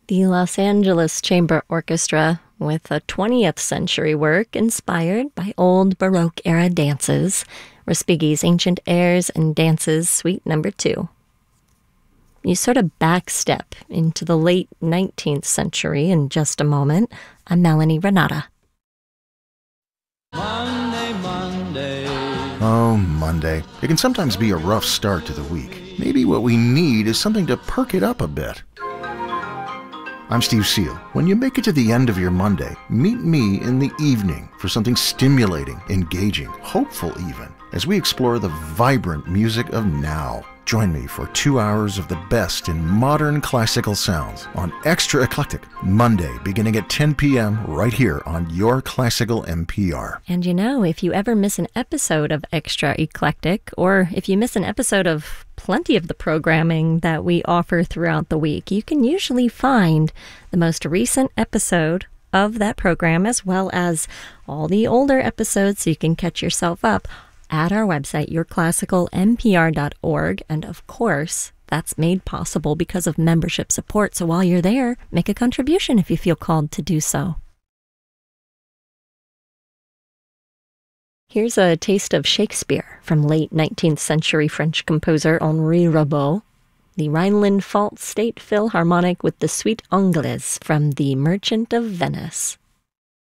The Los Angeles Chamber Orchestra, with a 20th century work inspired by old Baroque-era dances, Respighi's Ancient Airs and Dances, Suite No. 2. You sort of backstep into the late 19th century in just a moment. I'm Melanie Renata. Monday, Monday. Oh, Monday. It can sometimes be a rough start to the week. Maybe what we need is something to perk it up a bit. I'm Steve Seal. When you make it to the end of your Monday, meet me in the evening for something stimulating, engaging, hopeful even, as we explore the vibrant music of now. Join me for 2 hours of the best in modern classical sounds on Extra Eclectic, Monday beginning at 10 p.m. right here on your Classical NPR. And you know, if you ever miss an episode of Extra Eclectic, or if you miss an episode of plenty of the programming that we offer throughout the week, you can usually find the most recent episode of that program as well as all the older episodes so you can catch yourself up at our website, yourclassicalnpr.org. And of course, that's made possible because of membership support. So while you're there, make a contribution if you feel called to do so. Here's a taste of Shakespeare from late 19th century French composer Henri Rabault, the Rhineland-Pfalz State Philharmonic with the Suite Anglaise from The Merchant of Venice.